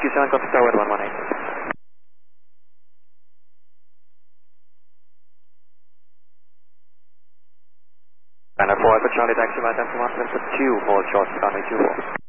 Q7, contact tower 118. Banner 4 Alpha Charlie taxi, my 10 to 2, hold short, runway 24.